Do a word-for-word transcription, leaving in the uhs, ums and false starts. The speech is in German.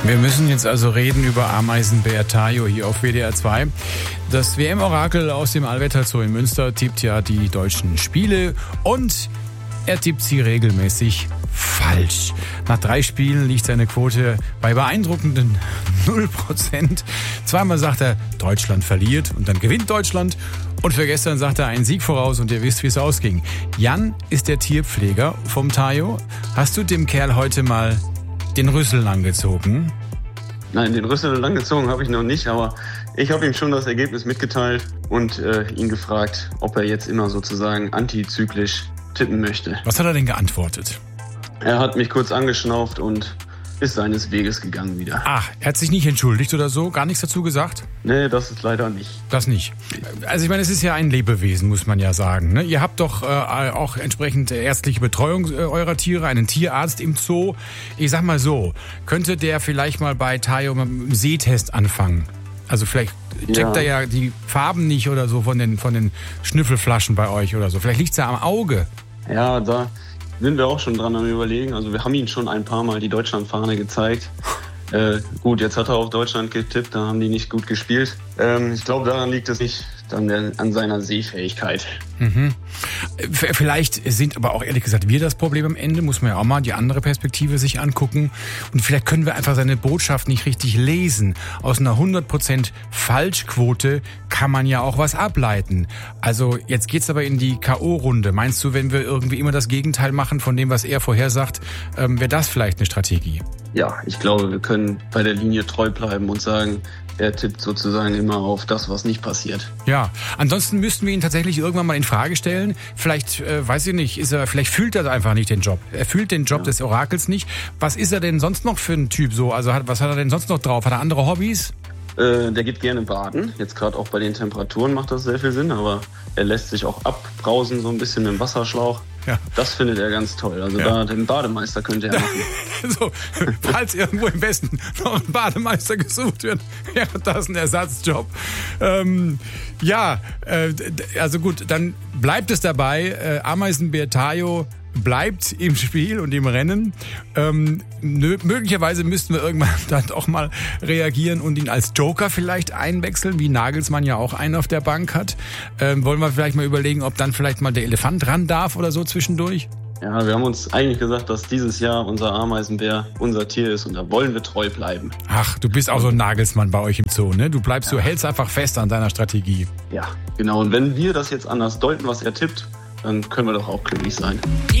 Wir müssen jetzt also reden über Ameisenbär Tayo hier auf W D R zwei. Das W M-Orakel aus dem Allwetterzoo in Münster tippt ja die deutschen Spiele und er tippt sie regelmäßig falsch. Nach drei Spielen liegt seine Quote bei beeindruckenden null Prozent. Zweimal sagt er, Deutschland verliert und dann gewinnt Deutschland. Und für gestern sagt er einen Sieg voraus und ihr wisst, wie es ausging. Jan ist der Tierpfleger vom Tayo. Hast du dem Kerl heute mal den Rüssel langgezogen? Nein, den Rüssel langgezogen habe ich noch nicht, aber ich habe ihm schon das Ergebnis mitgeteilt und äh, ihn gefragt, ob er jetzt immer sozusagen antizyklisch tippen möchte. Was hat er denn geantwortet? Er hat mich kurz angeschnauft und ist seines Weges gegangen wieder. Ach, er hat sich nicht entschuldigt oder so? Gar nichts dazu gesagt? Nee, das ist leider nicht. Das nicht. Also ich meine, es ist ja ein Lebewesen, muss man ja sagen. Ne? Ihr habt doch äh, auch entsprechend ärztliche Betreuung äh, eurer Tiere, einen Tierarzt im Zoo. Ich sag mal so, könnte der vielleicht mal bei Tayo mit einem Sehtest anfangen? Also vielleicht checkt ja. er ja die Farben nicht oder so von den, von den Schnüffelflaschen bei euch oder so. Vielleicht liegt's ja am Auge. Ja, da sind wir auch schon dran am Überlegen. Also wir haben ihm schon ein paar Mal die Deutschlandfahne gezeigt. Äh, gut, jetzt hat er auf Deutschland getippt, da haben die nicht gut gespielt. Ähm, ich glaube, daran liegt es nicht dann der, an seiner Sehfähigkeit. Mhm. Vielleicht sind aber auch ehrlich gesagt wir das Problem am Ende, muss man ja auch mal die andere Perspektive sich angucken. Und vielleicht können wir einfach seine Botschaft nicht richtig lesen. Aus einer hundert Prozent Falschquote kann man ja auch was ableiten. Also jetzt geht's aber in die K O-Runde. Meinst du, wenn wir irgendwie immer das Gegenteil machen von dem, was er vorhersagt, ähm, wäre das vielleicht eine Strategie? Ja, ich glaube, wir können bei der Linie treu bleiben und sagen, er tippt sozusagen immer auf das, was nicht passiert. Ja, ansonsten müssten wir ihn tatsächlich irgendwann mal in Frage stellen. Vielleicht, äh, weiß ich nicht, ist er, vielleicht fühlt er einfach nicht den Job. Er fühlt den Job ja. des Orakels nicht. Was ist er denn sonst noch für ein Typ so? Also hat, was hat er denn sonst noch drauf? Hat er andere Hobbys? Äh, der geht gerne baden. Jetzt gerade auch bei den Temperaturen macht das sehr viel Sinn, aber er lässt sich auch abbrausen so ein bisschen mit dem Wasserschlauch. Ja. Das findet er ganz toll. Also ja. da den Bademeister könnte er machen. So, falls irgendwo im Westen noch ein Bademeister gesucht wird, wäre das ein Ersatzjob. Ähm, ja, äh, also gut, dann bleibt es dabei. Äh, Ameisenbär Tayo bleibt im Spiel und im Rennen. Ähm, nö, möglicherweise müssten wir irgendwann dann auch mal reagieren und ihn als Joker vielleicht einwechseln, wie Nagelsmann ja auch einen auf der Bank hat. Ähm, wollen wir vielleicht mal überlegen, ob dann vielleicht mal der Elefant ran darf oder so zwischendurch? Ja, wir haben uns eigentlich gesagt, dass dieses Jahr unser Ameisenbär unser Tier ist und da wollen wir treu bleiben. Ach, du bist auch so ein Nagelsmann bei euch im Zoo, ne? Du bleibst, ja. du hältst einfach fest an deiner Strategie. Ja, genau. Und wenn wir das jetzt anders deuten, was er tippt, dann können wir doch auch glücklich sein.